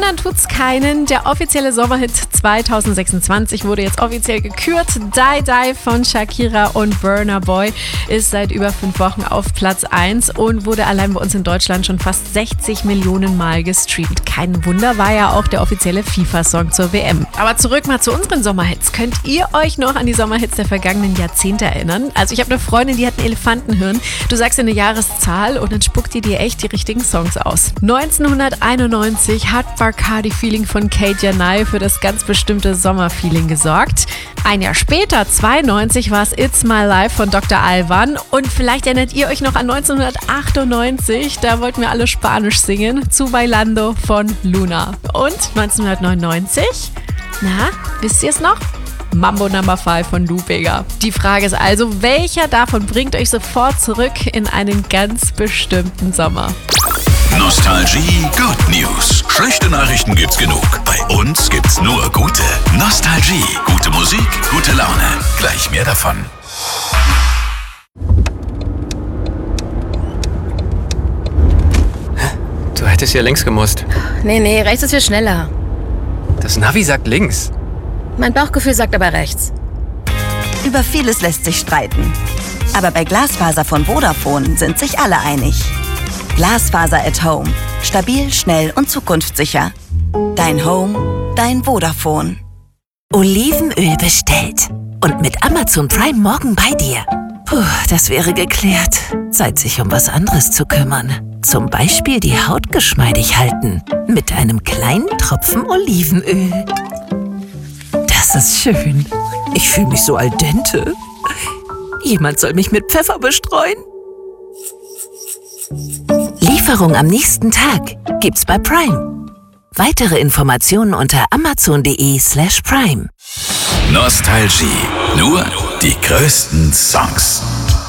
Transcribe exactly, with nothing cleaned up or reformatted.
Wundern tut's keinen. Der offizielle Sommerhit zwanzig sechsundzwanzig wurde jetzt offiziell gekürt. Die Die von Shakira und Burna Boy ist seit über fünf Wochen auf Platz eins und wurde allein bei uns in Deutschland schon fast sechzig Millionen Mal gestreamt. Kein Wunder, war ja auch der offizielle FIFA-Song zur W M. Aber zurück mal zu unseren Sommerhits. Könnt ihr euch noch an die Sommerhits der vergangenen Jahrzehnte erinnern? Also ich habe eine Freundin, die hat ein Elefantenhirn. Du sagst eine Jahreszahl und dann spuckt die dir echt die richtigen Songs aus. neunzehnhunderteinundneunzig hat Bacardi Feeling von Kate Janai für das ganz bestimmte Sommerfeeling gesorgt. Ein Jahr später, zweiundneunzig, war es It's My Life von Doktor Alban. Und vielleicht erinnert ihr euch noch an neunzehnhundertachtundneunzig, da wollten wir alle Spanisch singen, zu Bailando von Luna. Und neunzehnhundertneunundneunzig, na, wisst ihr es noch? Mambo Number fünf von Lou Bega. Die Frage ist also, welcher davon bringt euch sofort zurück in einen ganz bestimmten Sommer? Nostalgie Good News. Schlechte Nachrichten gibt's genug. Bei uns gibt's nur gute. Nostalgie. Gute Musik, gute Laune. Gleich mehr davon. Du hättest hier links gemusst. Nee, nee, rechts ist viel schneller. Das Navi sagt links. Mein Bauchgefühl sagt aber rechts. Über vieles lässt sich streiten. Aber bei Glasfaser von Vodafone sind sich alle einig. Glasfaser at Home. Stabil, schnell und zukunftssicher. Dein Home, dein Vodafone. Olivenöl bestellt. Und mit Amazon Prime morgen bei dir. Puh, das wäre geklärt. Zeit, sich um was anderes zu kümmern. Zum Beispiel die Haut geschmeidig halten. Mit einem kleinen Tropfen Olivenöl. Das ist schön. Ich fühle mich so al dente. Jemand soll mich mit Pfeffer bestreuen. Lieferung am nächsten Tag gibt's bei Prime. Weitere Informationen unter amazon.de slash prime. Nostalgie. Nur die größten Songs.